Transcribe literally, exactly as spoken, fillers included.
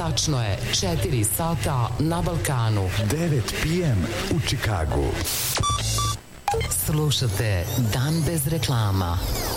Tačno je četiri sata na Balkanu. devet pe em u Čikagu. Slušate Dan bez reklama.